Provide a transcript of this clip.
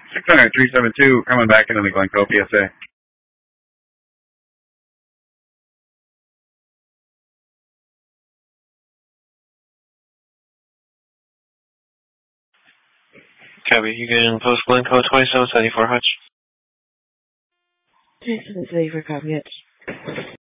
600-372 coming back into the Glencoe PSA. Copy. You can post Glencoe 2774 Hutch. 2774 copy, Hutch.